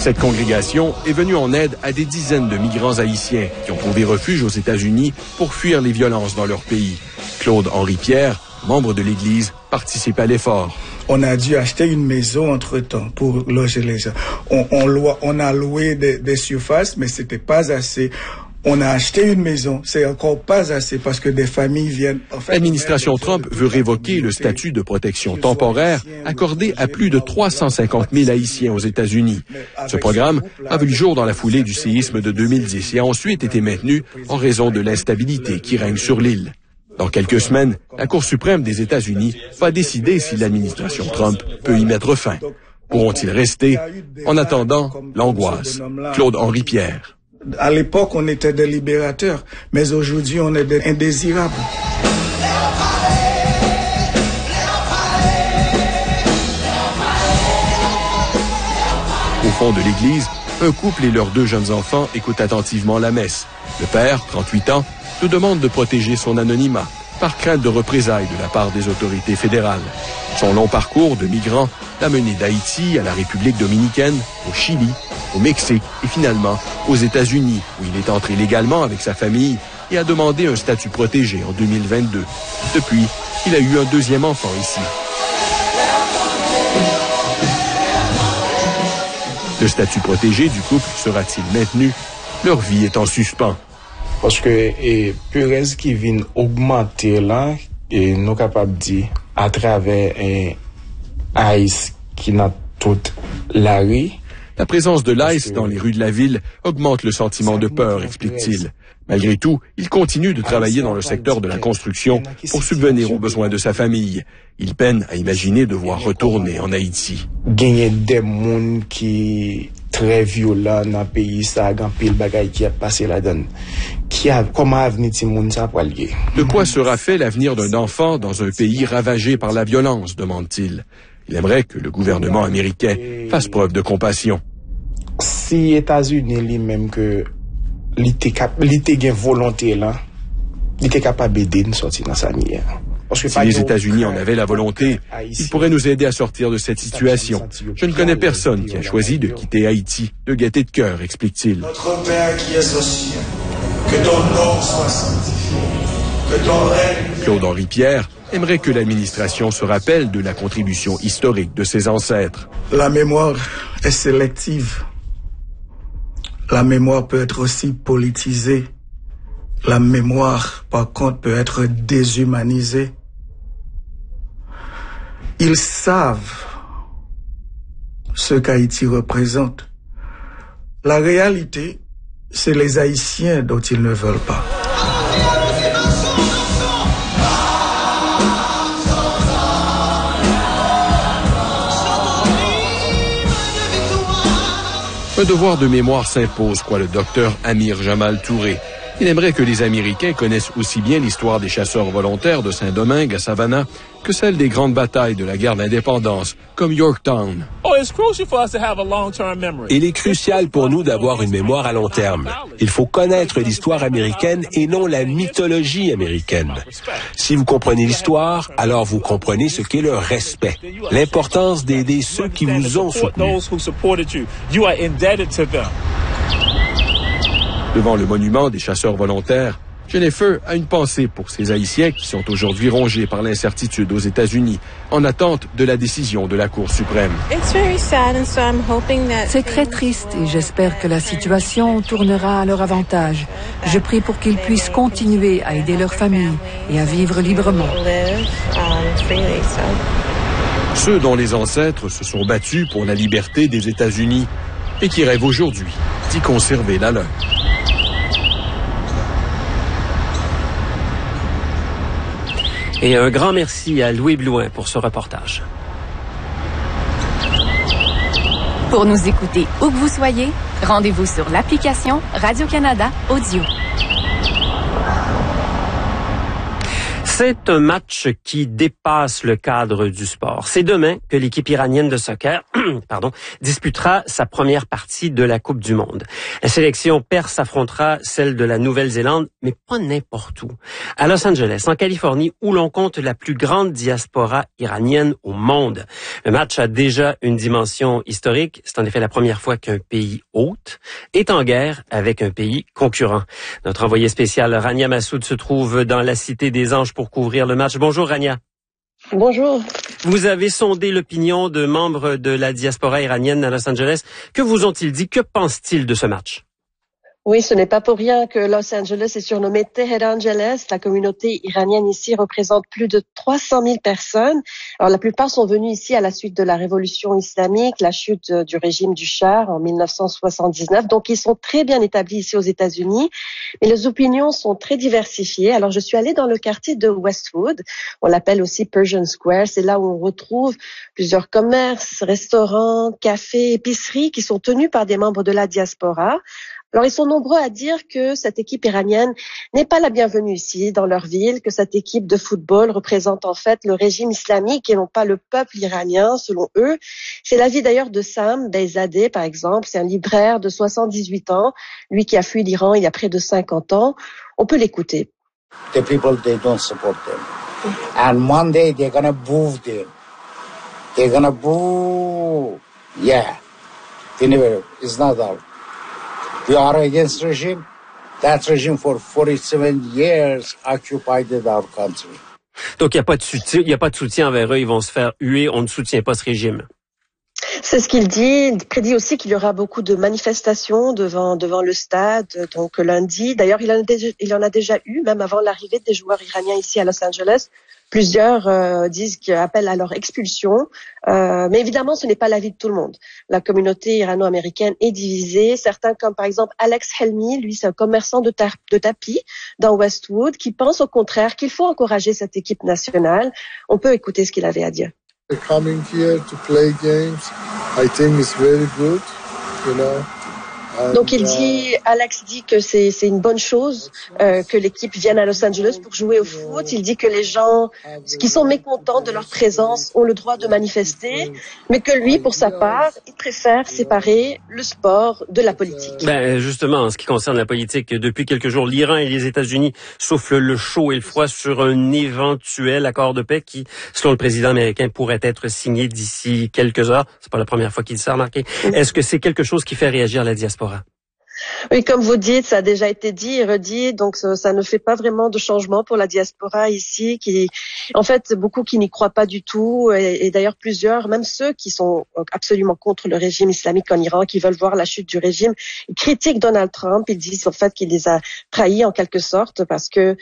Cette congrégation est venue en aide à des dizaines de migrants haïtiens qui ont trouvé refuge aux États-Unis pour fuir les violences dans leur pays. Claude-Henri Pierre, membre de l'Église, participe à l'effort. On a dû acheter une maison entre-temps pour loger les gens. On a loué des surfaces, mais c'était pas assez. On a acheté une maison, c'est encore pas assez parce que des familles viennent... L'administration Trump veut révoquer le statut de protection temporaire accordé à plus de 350 000 Haïtiens aux États-Unis. Ce programme a vu le jour dans la foulée du séisme de 2010 et a ensuite été maintenu en raison de l'instabilité qui règne sur l'île. Dans quelques semaines, la Cour suprême des États-Unis va décider si l'administration Trump peut y mettre fin. Pourront-ils rester? En attendant, l'angoisse. Claude-Henri Pierre. À l'époque, on était des libérateurs, mais aujourd'hui, on est des indésirables. Au fond de l'église, un couple et leurs 2 jeunes enfants écoutent attentivement la messe. Le père, 38 ans, nous demande de protéger son anonymat, par crainte de représailles de la part des autorités fédérales. Son long parcours de migrant l'a mené d'Haïti à la République dominicaine, au Chili, au Mexique et finalement aux États-Unis, où il est entré légalement avec sa famille et a demandé un statut protégé en 2022. Depuis, il a eu un 2e enfant ici. Le statut protégé du couple sera-t-il maintenu? Leur vie est en suspens. Parce que Perez qui vient augmenter là, et nous capables de dire à travers ICE qui n'a toute la rue. La présence de l'ICE dans les rues de la ville augmente le sentiment de peur, explique-t-il. Malgré tout, il continue de travailler dans le secteur de la construction pour subvenir aux besoins de sa famille. Il peine à imaginer devoir retourner en Haïti. Gagner des gens qui très violents dans le pays, ça a pile bagaille qui a passé la donne. Comment avenir ti moun ça pour lier? De quoi sera fait l'avenir d'un enfant dans un pays ravagé par la violence, demande-t-il. Il aimerait que le gouvernement américain fasse preuve de compassion. Si États-Unis lui-même que l'été gain volonté là, il était capable d'aider nous sortir dans sa manière. Si les États-Unis en avaient la volonté, ils pourraient nous aider à sortir de cette situation. Je ne connais personne qui a choisi de quitter Haïti de gaieté de cœur, explique-t-il. Notre Père qui es aux cieux, que ton nom soit sanctifié, que ton règne... Claude-Henri Pierre aimerait que l'administration se rappelle de la contribution historique de ses ancêtres. La mémoire est sélective. La mémoire peut être aussi politisée. La mémoire, par contre, peut être déshumanisée. Ils savent ce qu'Haïti représente. La réalité, c'est les Haïtiens dont ils ne veulent pas. Un devoir de mémoire s'impose, croit le docteur Amir Jamal Touré. Il aimerait que les Américains connaissent aussi bien l'histoire des chasseurs volontaires de Saint-Domingue à Savannah que celle des grandes batailles de la guerre d'indépendance, comme Yorktown. Il est crucial pour nous d'avoir une mémoire à long terme. Il faut connaître l'histoire américaine et non la mythologie américaine. Si vous comprenez l'histoire, alors vous comprenez ce qu'est le respect, l'importance d'aider ceux qui vous ont soutenu. Devant le monument des chasseurs volontaires, Jennifer a une pensée pour ces Haïtiens qui sont aujourd'hui rongés par l'incertitude aux États-Unis, en attente de la décision de la Cour suprême. C'est très triste et j'espère que la situation tournera à leur avantage. Je prie pour qu'ils puissent continuer à aider leurs familles et à vivre librement. Ceux dont les ancêtres se sont battus pour la liberté des États-Unis et qui rêvent aujourd'hui d'y conserver la leur. Et un grand merci à Louis Blouin pour ce reportage. Pour nous écouter où que vous soyez, rendez-vous sur l'application Radio-Canada Audio. C'est un match qui dépasse le cadre du sport. C'est demain que l'équipe iranienne de soccer disputera sa première partie de la Coupe du Monde. La sélection perse affrontera celle de la Nouvelle-Zélande, mais pas n'importe où. À Los Angeles, en Californie, où l'on compte la plus grande diaspora iranienne au monde. Le match a déjà une dimension historique. C'est en effet la première fois qu'un pays hôte est en guerre avec un pays concurrent. Notre envoyé spécial Rania Massoud se trouve dans la Cité des Anges pour couvrir le match. Bonjour Rania. Bonjour. Vous avez sondé l'opinion de membres de la diaspora iranienne à Los Angeles. Que vous ont-ils dit? Que pensent-ils de ce match? Oui, ce n'est pas pour rien que Los Angeles est surnommé Teherangeles. La communauté iranienne ici représente plus de 300 000 personnes. Alors, la plupart sont venus ici à la suite de la révolution islamique, la chute du régime du Shah en 1979. Donc, ils sont très bien établis ici aux États-Unis. Mais les opinions sont très diversifiées. Alors, je suis allée dans le quartier de Westwood. On l'appelle aussi Persian Square. C'est là où on retrouve plusieurs commerces, restaurants, cafés, épiceries qui sont tenus par des membres de la diaspora. Alors, ils sont nombreux à dire que cette équipe iranienne n'est pas la bienvenue ici, dans leur ville, que cette équipe de football représente en fait le régime islamique et non pas le peuple iranien, selon eux. C'est l'avis d'ailleurs de Sam Beyzadeh, par exemple. C'est un libraire de 78 ans, lui qui a fui l'Iran il y a près de 50 ans. On peut l'écouter. The people, they don't support them. And one day they're gonna boo them. They're gonna boo. Yeah. It's not out. We are against regime. That regime for 47 years occupied our country. Donc, il n'y a pas de soutien envers eux. Ils vont se faire huer. On ne soutient pas ce régime. C'est ce qu'il dit. Il prédit aussi qu'il y aura beaucoup de manifestations devant le stade, donc lundi. D'ailleurs, il en a déjà eu, même avant l'arrivée des joueurs iraniens ici à Los Angeles. Plusieurs disent qu'ils appellent à leur expulsion. Mais évidemment, ce n'est pas l'avis de tout le monde. La communauté irano-américaine est divisée. Certains, comme par exemple Alex Helmi, lui, c'est un commerçant de tapis dans Westwood, qui pense au contraire qu'il faut encourager cette équipe nationale. On peut écouter ce qu'il avait à dire. Coming here to play games, I think it's very good, you know. Donc Alex dit que c'est une bonne chose que l'équipe vienne à Los Angeles pour jouer au foot. Il dit que les gens qui sont mécontents de leur présence ont le droit de manifester, mais que lui, pour sa part, il préfère séparer le sport de la politique. Justement, en ce qui concerne la politique, depuis quelques jours, l'Iran et les États-Unis soufflent le chaud et le froid sur un éventuel accord de paix qui, selon le président américain, pourrait être signé d'ici quelques heures. C'est pas la première fois qu'il s'est remarqué. Est-ce que c'est quelque chose qui fait réagir la diaspora? Oui, comme vous dites, ça a déjà été dit et redit, donc ça ne fait pas vraiment de changement pour la diaspora ici, en fait, beaucoup qui n'y croient pas du tout, et d'ailleurs plusieurs, même ceux qui sont absolument contre le régime islamique en Iran, qui veulent voir la chute du régime, ils critiquent Donald Trump, ils disent en fait qu'il les a trahis en quelque sorte parce que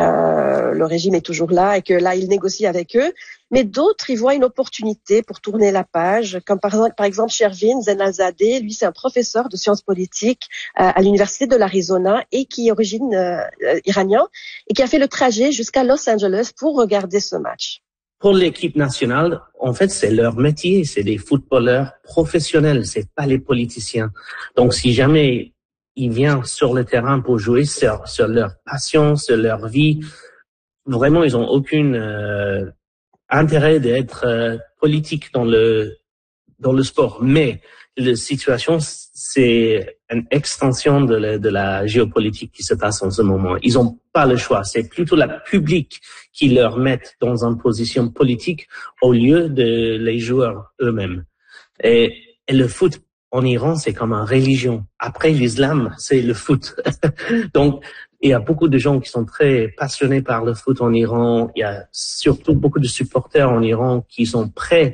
le régime est toujours là et que là, il négocie avec eux. Mais d'autres y voient une opportunité pour tourner la page, comme par exemple Shervin Zenalzadeh, lui c'est un professeur de sciences politiques à l'université de l'Arizona et qui est d'origine iranien et qui a fait le trajet jusqu'à Los Angeles pour regarder ce match. Pour l'équipe nationale, en fait, c'est leur métier, c'est des footballeurs professionnels, c'est pas les politiciens. Donc si jamais ils viennent sur le terrain pour jouer sur leur passion, sur leur vie, vraiment ils ont aucune intérêt d'être politique dans le sport, mais la situation c'est une extension de la géopolitique qui se passe en ce moment. Ils ont pas le choix, c'est plutôt la public qui leur met dans une position politique au lieu de les joueurs eux-mêmes. Et le foot en Iran, c'est comme une religion. Après l'islam, c'est le foot. Donc il y a beaucoup de gens qui sont très passionnés par le foot en Iran. Il y a surtout beaucoup de supporters en Iran qui sont prêts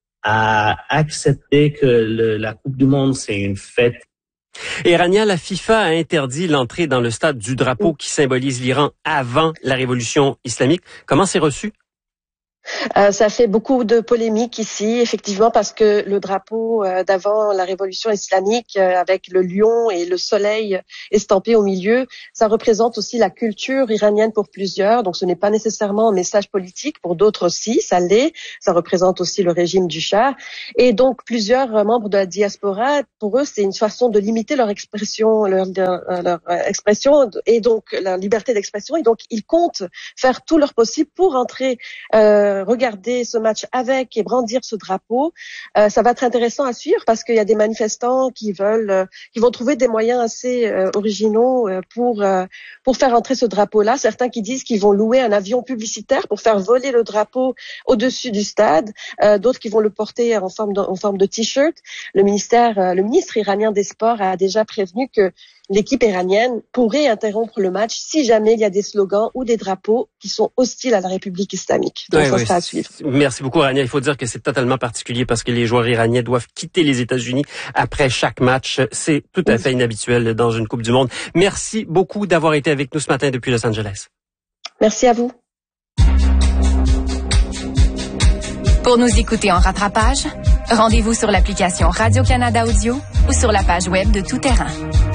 à accepter que la Coupe du Monde, c'est une fête. Et Rania, la FIFA a interdit l'entrée dans le stade du drapeau qui symbolise l'Iran avant la révolution islamique. Comment c'est reçu? Ça fait beaucoup de polémiques ici, effectivement, parce que le drapeau d'avant la révolution islamique, avec le lion et le soleil estampé au milieu, ça représente aussi la culture iranienne pour plusieurs. Donc, ce n'est pas nécessairement un message politique. Pour d'autres aussi, ça l'est. Ça représente aussi le régime du Shah. Et donc, plusieurs membres de la diaspora, pour eux, c'est une façon de limiter leur expression, leur expression et donc leur liberté d'expression. Et donc, ils comptent faire tout leur possible pour entrer regarder ce match avec et brandir ce drapeau. Ça va être intéressant à suivre parce qu'il y a des manifestants qui vont trouver des moyens assez originaux pour faire entrer ce drapeau-là. Certains qui disent qu'ils vont louer un avion publicitaire pour faire voler le drapeau au-dessus du stade. D'autres qui vont le porter en forme de t-shirt. Le ministre iranien des Sports a déjà prévenu que l'équipe iranienne pourrait interrompre le match si jamais il y a des slogans ou des drapeaux qui sont hostiles à la République islamique. Donc ça sera à suivre. Merci beaucoup, Rania. Il faut dire que c'est totalement particulier parce que les joueurs iraniens doivent quitter les États-Unis après chaque match. C'est tout à fait inhabituel dans une Coupe du Monde. Merci beaucoup d'avoir été avec nous ce matin depuis Los Angeles. Merci à vous. Pour nous écouter en rattrapage, rendez-vous sur l'application Radio-Canada Audio ou sur la page web de Tout Terrain.